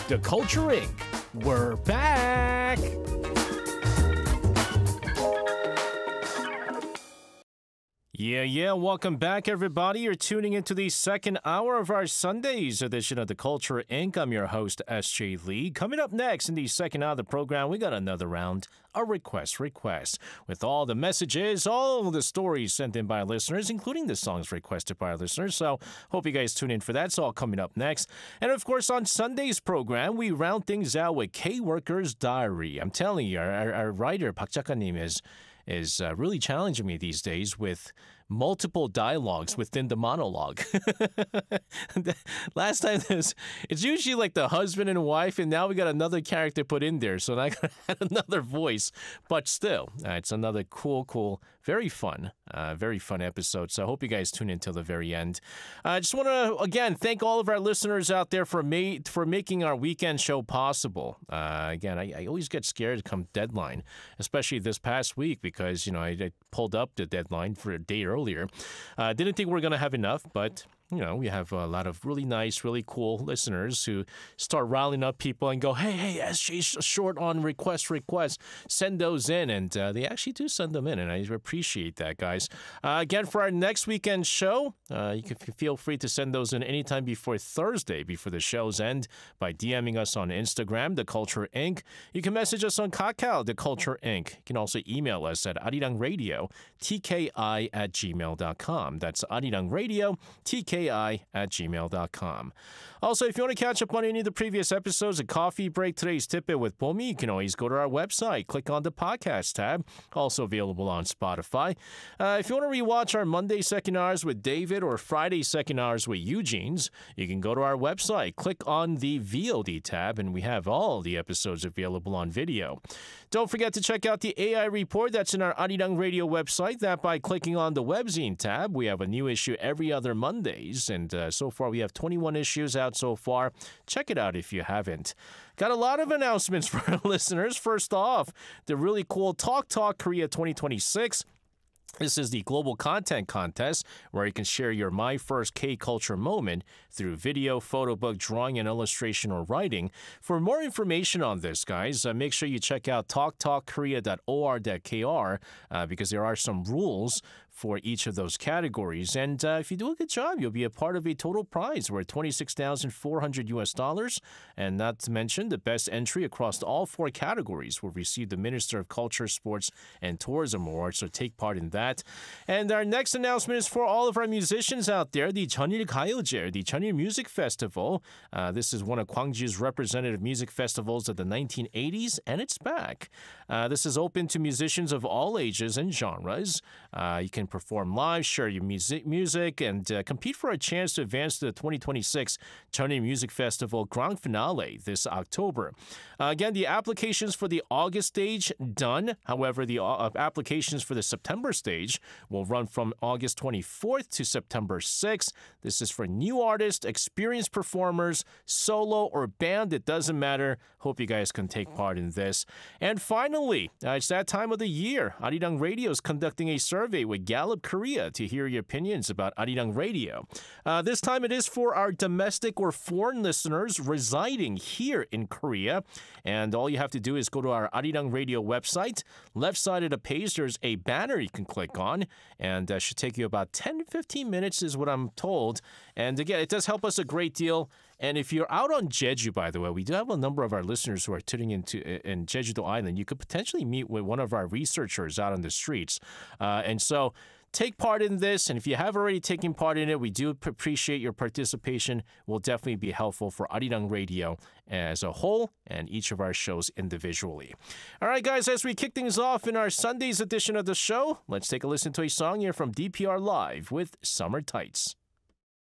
The Culture Inc. We're back! Yeah, welcome back, everybody. You're tuning into the second hour of our Sunday's edition of The Culture Inc. I'm your host, S.J. Lee. Coming up next in the second hour of the program, we got another round, a request, with all the messages, all the stories sent in by our listeners, including the songs requested by our listeners. So hope you guys tune in for that. It's all coming up next. And of course, on Sunday's program, we round things out with K-Worker's Diary. I'm telling you, our writer, Park Jaka-nim, is really challenging me these days with multiple dialogues within the monologue. Last time it's usually like the husband and wife, and now we got another character put in there, so I got another voice. But still, it's another cool, very fun episode. So I hope you guys tune in till the very end. I just want to again thank all of our listeners out there for making our weekend show possible. Again, I always get scared come deadline, especially this past week because I pulled up the deadline for a day earlier. Didn't think we were going to have enough, but we have a lot of really nice, really cool listeners who start riling up people and go, hey, SJ's short on requests. Send those in. And they actually do send them in, and I appreciate that, guys. Again, for our next weekend show, you can feel free to send those in anytime before Thursday, before the show's end, by DMing us on Instagram, The Culture Inc. You can message us on Kakao, The Culture Inc. You can also email us at arirangradio, tki@gmail.com. That's arirangradio, tki@gmail.com. Also, if you want to catch up on any of the previous episodes of Coffee Break Today's Tidbit with Bomi, you can always go to our website, click on the podcast tab, also available on Spotify. If you want to rewatch our Monday second hours with David or Friday second hours with Eugene's, you can go to our website, click on the VOD tab, and we have all the episodes available on video. Don't forget to check out the AI report that's in our Arirang Radio website. That by clicking on the webzine tab. We have a new issue every other Mondays, and so far we have 21 issues out so far. Check it out if you haven't. Got a lot of announcements for our listeners. First off, the really cool Talk Korea 2026. This is the Global Content Contest, where you can share your My First K-Culture moment through video, photo book, drawing, and illustration or writing. For more information on this, guys, make sure you check out talktalkkorea.or.kr because there are some rules for each of those categories. And if you do a good job, you'll be a part of a total prize worth $26,400. And not to mention, the best entry across all four categories will receive the Minister of Culture, Sports, and Tourism Award. So take part in that. And our next announcement is for all of our musicians out there, the Jeonnil Gayeoje, the Jeonnil Music Festival. This is one of Gwangju's representative music festivals of the 1980s, and it's back. This is open to musicians of all ages and genres. You can perform live, share your music, and compete for a chance to advance to the 2026 Jeonnil Music Festival Grand Finale this October. Again, the applications for the August stage done. However, the applications for the September stage will run from August 24th to September 6th. This is for new artists, experienced performers, solo or band. It doesn't matter. Hope you guys can take part in this. And finally, it's that time of the year. Arirang Radio is conducting a survey with Gallup Korea to hear your opinions about Arirang Radio. This time it is for our domestic or foreign listeners residing here in Korea. And all you have to do is go to our Arirang Radio website. Left side of the page, there's a banner you can click on. And that should take you about 10 to 15 minutes is what I'm told. And again, it does help us a great deal. And if you're out on Jeju, by the way, we do have a number of our listeners who are tuning in Jeju-do Island. You could potentially meet with one of our researchers out on the streets. And so take part in this. And if you have already taken part in it, we do appreciate your participation. Will definitely be helpful for Arirang Radio as a whole and each of our shows individually. All right, guys, as we kick things off in our Sunday's edition of the show, let's take a listen to a song here from DPR Live with Summer Tights.